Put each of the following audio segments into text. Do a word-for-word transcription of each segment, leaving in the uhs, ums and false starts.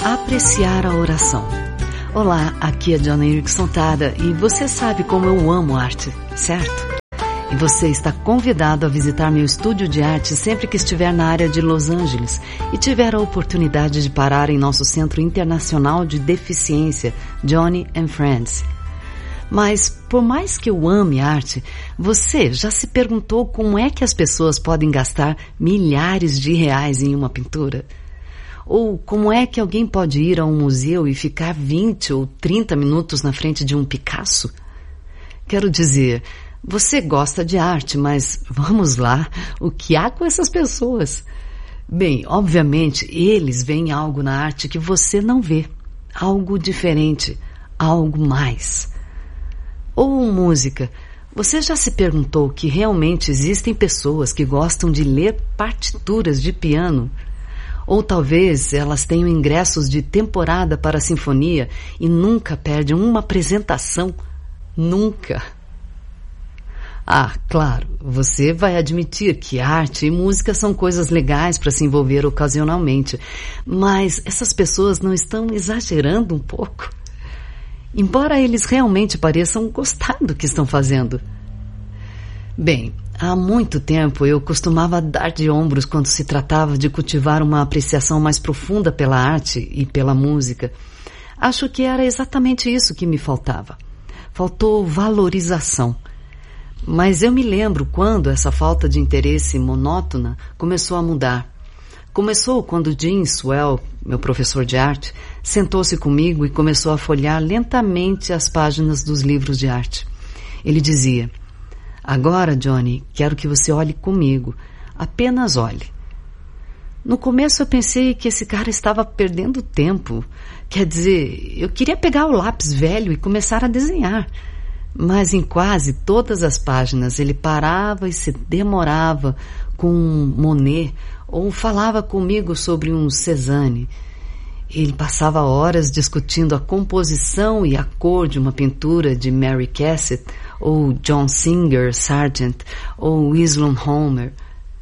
Apreciar a oração. Olá, aqui é Johnny Erickson Tada e você sabe como eu amo arte, certo? E você está convidado a visitar meu estúdio de arte sempre que estiver na área de Los Angeles e tiver a oportunidade de parar em nosso Centro Internacional de Deficiência, Johnny and Friends. Mas, por mais que eu ame arte, você já se perguntou como é que as pessoas podem gastar milhares de reais em uma pintura? Ou como é que alguém pode ir a um museu e ficar vinte ou trinta minutos na frente de um Picasso? Quero dizer, você gosta de arte, mas vamos lá, o que há com essas pessoas? Bem, obviamente, eles veem algo na arte que você não vê, algo diferente, algo mais. Ou música. Você já se perguntou que realmente existem pessoas que gostam de ler partituras de piano? Ou talvez elas tenham ingressos de temporada para a sinfonia e nunca perdem uma apresentação? Nunca. Ah, claro, você vai admitir que arte e música são coisas legais para se envolver ocasionalmente, mas essas pessoas não estão exagerando um pouco? Embora eles realmente pareçam gostar do que estão fazendo. Bem, há muito tempo eu costumava dar de ombros quando se tratava de cultivar uma apreciação mais profunda pela arte e pela música. Acho que era exatamente isso que me faltava. Faltou valorização. Mas eu me lembro quando essa falta de interesse monótona começou a mudar. Começou quando Jim Swell, meu professor de arte, sentou-se comigo e começou a folhear lentamente as páginas dos livros de arte. Ele dizia: "Agora, Johnny, quero que você olhe comigo. Apenas olhe." No começo eu pensei que esse cara estava perdendo tempo. Quer dizer, eu queria pegar o lápis velho e começar a desenhar. Mas em quase todas as páginas ele parava e se demorava com um Monet ou falava comigo sobre um Cézanne. Ele passava horas discutindo a composição e a cor de uma pintura de Mary Cassatt ou John Singer Sargent ou Islam Homer.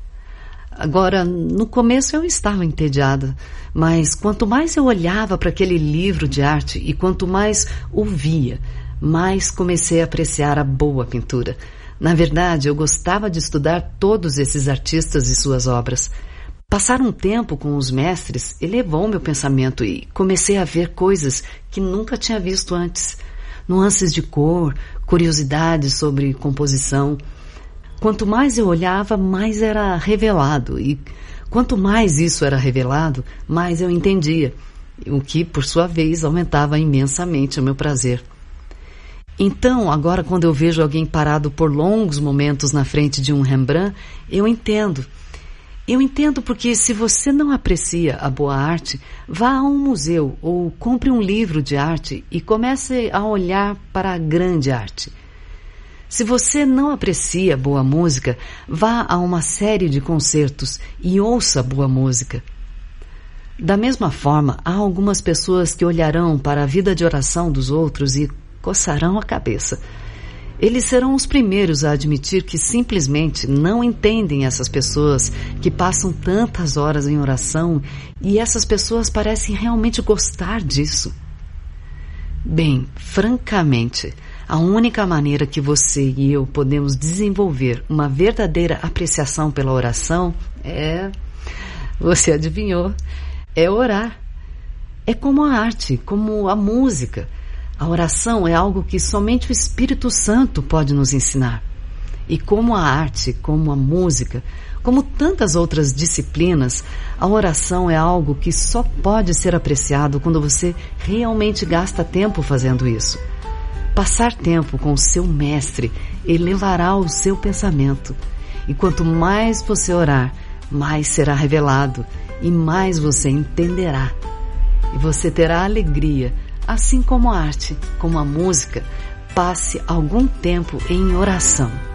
Agora, no começo eu estava entediada, mas quanto mais eu olhava para aquele livro de arte e quanto mais ouvia, mais comecei a apreciar a boa pintura. Na verdade, eu gostava de estudar todos esses artistas e suas obras. Passar um tempo com os mestres elevou meu pensamento e comecei a ver coisas que nunca tinha visto antes. Nuances de cor, curiosidades sobre composição. Quanto mais eu olhava, mais era revelado. E quanto mais isso era revelado, mais eu entendia. O que, por sua vez, aumentava imensamente o meu prazer. Então, agora quando eu vejo alguém parado por longos momentos na frente de um Rembrandt, eu entendo. Eu entendo porque se você não aprecia a boa arte, vá a um museu ou compre um livro de arte e comece a olhar para a grande arte. Se você não aprecia boa música, vá a uma série de concertos e ouça boa música. Da mesma forma, há algumas pessoas que olharão para a vida de oração dos outros e coçarão a cabeça. Eles serão os primeiros a admitir que simplesmente não entendem essas pessoas que passam tantas horas em oração e essas pessoas parecem realmente gostar disso. Bem, francamente, a única maneira que você e eu podemos desenvolver uma verdadeira apreciação pela oração é... Você adivinhou, é orar. É como a arte, como a música. A oração é algo que somente o Espírito Santo pode nos ensinar. E como a arte, como a música, como tantas outras disciplinas, a oração é algo que só pode ser apreciado quando você realmente gasta tempo fazendo isso. Passar tempo com o seu mestre elevará o seu pensamento. E quanto mais você orar, mais será revelado e mais você entenderá. E você terá alegria. Assim como a arte, como a música, passe algum tempo em oração.